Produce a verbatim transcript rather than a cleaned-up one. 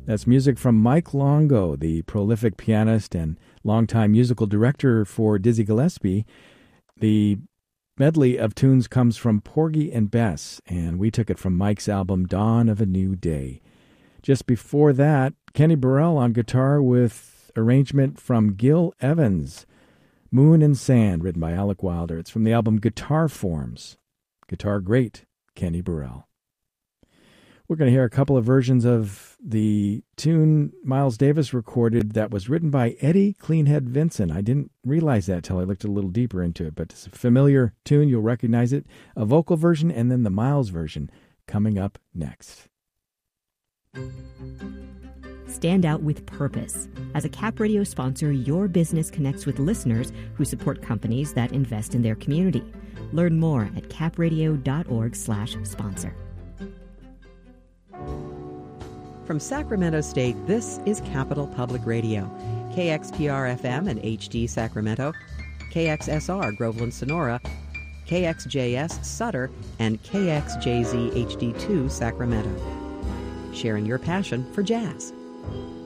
That's music from Mike Longo, the prolific pianist and longtime musical director for Dizzy Gillespie. The medley of tunes comes from Porgy and Bess, and we took it from Mike's album Dawn of a New Day. Just before that, Kenny Burrell on guitar with arrangement from Gil Evans, Moon and Sand, written by Alec Wilder. It's from the album Guitar Forms. Guitar great, Kenny Burrell. We're going to hear a couple of versions of the tune Miles Davis recorded that was written by Eddie Cleanhead Vinson. I didn't realize that till I looked a little deeper into it, but it's a familiar tune. You'll recognize it. A vocal version and then the Miles version coming up next. Stand out with purpose. As a Cap Radio sponsor, your business connects with listeners who support companies that invest in their community. Learn more at capradio.org slash sponsor. From Sacramento State, this is Capital Public Radio. K X P R F M and H D Sacramento, K X S R Groveland Sonora, K X J S Sutter, and K X J Z H D two Sacramento. Sharing your passion for jazz.